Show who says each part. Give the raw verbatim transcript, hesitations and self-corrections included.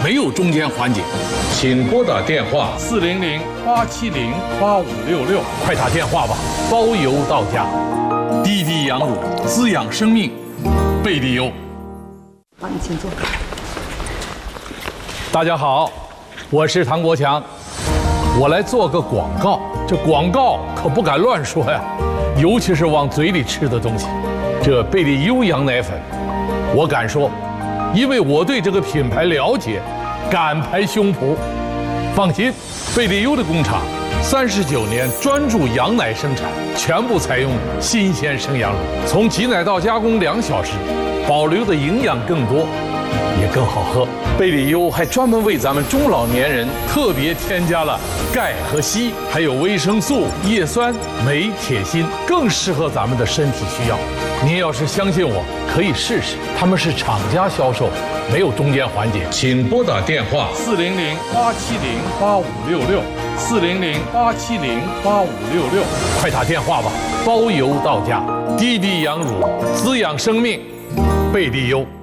Speaker 1: 没有中间环节。
Speaker 2: 请拨打电话
Speaker 1: 四零零八七零八五六六，快打电话吧，包邮到家。滴滴羊乳滋养生命，贝利优。
Speaker 3: 好，你请坐。
Speaker 1: 大家好，我是唐国强，我来做个广告。这广告可不敢乱说呀，尤其是往嘴里吃的东西。这贝利优羊奶粉，我敢说，因为我对这个品牌了解，敢拍胸脯。放心，贝利优的工厂三十九年专注羊奶生产，全部采用新鲜生羊乳，从挤奶到加工两小时，保留的营养更多，也更好喝。贝利优还专门为咱们中老年人特别添加了钙和硒，还有维生素、叶酸、镁、铁、锌，更适合咱们的身体需要。您要是相信我，可以试试。他们是厂家销售，没有中间环节。
Speaker 2: 请拨打电话
Speaker 1: 四零零八七零八五六六，四零零八七零八五六六，快打电话吧，包邮到家。滴滴羊乳滋养生命，贝利优。